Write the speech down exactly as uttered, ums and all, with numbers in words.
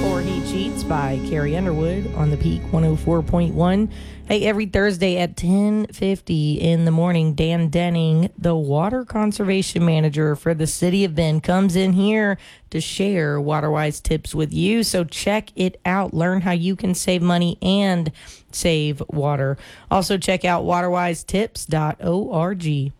Before He Cheats by Carrie Underwood on the Peak one oh four point one. Hey, every Thursday at ten fifty in the morning, Dan Denning, the water conservation manager for the city of Bend, comes in here to share WaterWise tips with you. So check it out. Learn how you can save money and save water. Also check out water wise tips dot org.